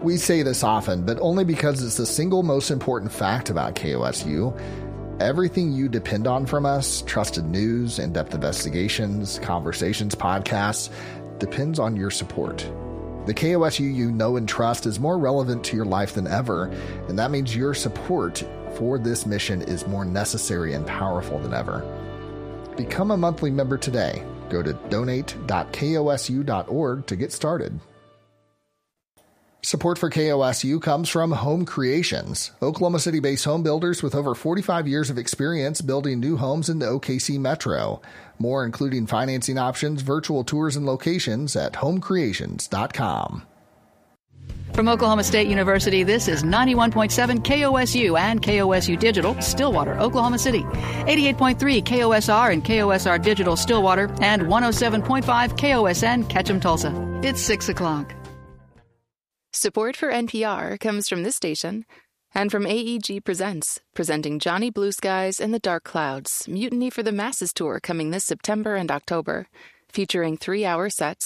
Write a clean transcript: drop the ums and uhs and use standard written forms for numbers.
We say this often, but only because it's the single most important fact about KOSU. Everything you depend on from us, trusted news, in-depth investigations, conversations, podcasts, depends on your support. The KOSU you know and trust is more relevant to your life than ever, and that means your support for this mission is more necessary and powerful than ever. Become a monthly member today. Go to donate.kosu.org to get started. Support for KOSU comes from Home Creations, Oklahoma City-based home builders with over 45 years of experience building new homes in the OKC metro. More, including financing options, virtual tours, and locations at homecreations.com. From Oklahoma State University, this is 91.7 KOSU and KOSU Digital, Stillwater, Oklahoma City. 88.3 KOSR and KOSR Digital, Stillwater, and 107.5 KOSN, Ketchum, Tulsa. It's 6 o'clock. Support for NPR comes from this station and from AEG Presents, presenting Johnny Blue Skies and the Dark Clouds, Mutiny for the Masses tour coming this September and October, featuring 3-hour sets